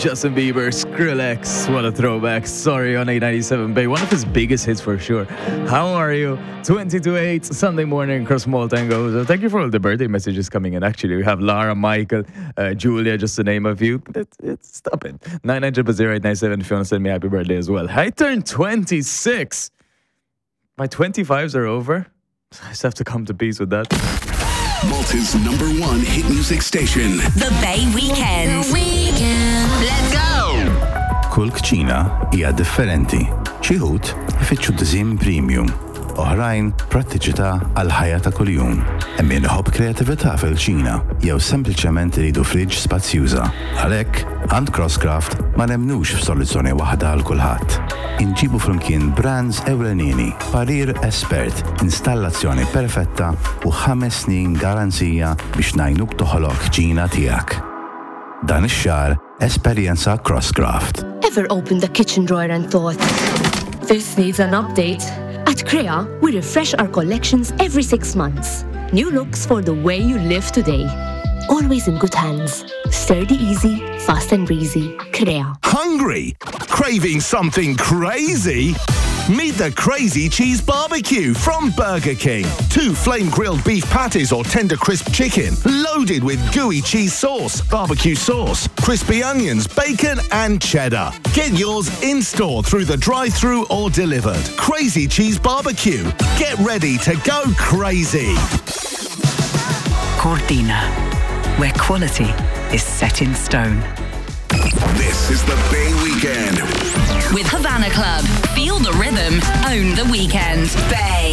Justin Bieber, Skrillex, what a throwback. Sorry on 897 Bay, one of his biggest hits for sure. How are you? 22-8, Sunday morning across Malta and goes. Thank you for all the birthday messages coming in. Actually, we have Lara, Michael, Julia, just to name a few. Stop it. 900-0897 if you want to send me happy birthday as well. I turned 26. My 25s are over. I just have to come to peace with that. Malta's number one hit music station. The Bay Weekend. Let's go! Kull kċina hija differenti. Xi wħud ifittxu diżin premium, oħrajn prattiċità għal ħajja ta' kuljum. Hemm min iħobb kreatività fil-ċina jew sempliċement iridu friġġ spazzjuża. Għalhekk għand Crosscraft ma nemmnux f'soluzzjoni waħda għal kulħadd. Inġibu flimkien brands ewlenini, parir espert, installazzjoni perfetta u 5 snin garanzija biex ngħinuk toħloq ċina tiegħek. Dan ix-xahar esperjenza Crosscraft. Ever opened the kitchen drawer and thought, this needs an update? At Crea, we refresh our collections every 6 months. New looks for the way you live today. Always in good hands. Sturdy easy, fast and breezy. Crea. Hungry? Craving something crazy? Meet the Crazy Cheese Barbecue from Burger King. 2 flame-grilled beef patties or tender crisp chicken, loaded with gooey cheese sauce, barbecue sauce, crispy onions, bacon and cheddar. Get yours in-store through the drive-thru or delivered. Crazy Cheese Barbecue. Get ready to go crazy. Cortina, where quality is set in stone. This is the Bay Weekend. With Havana Club. Feel the rhythm. Own the weekend. Bay.